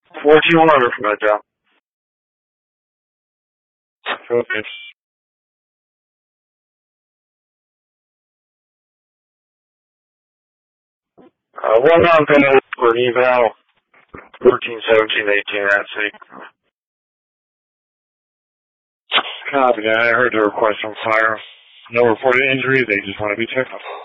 421 from that job. Okay. 1 month and for an eval, 14, 17, 18, that's it. Copy that. I heard the request on fire. No reported injuries. They just want to be checked up.